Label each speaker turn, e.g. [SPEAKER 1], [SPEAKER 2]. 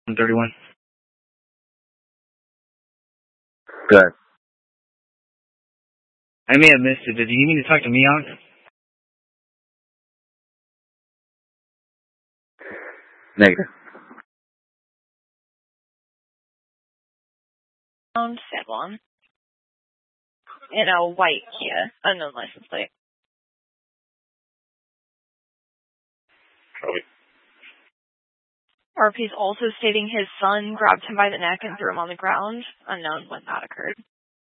[SPEAKER 1] 131.
[SPEAKER 2] Good.
[SPEAKER 1] I may have missed it. Did you need me to talk to Meon?
[SPEAKER 2] Negative.
[SPEAKER 3] Sablon. In a white Kia, unknown license plate. RP's also stating his son grabbed him by the neck and threw him on the ground. Unknown when that occurred.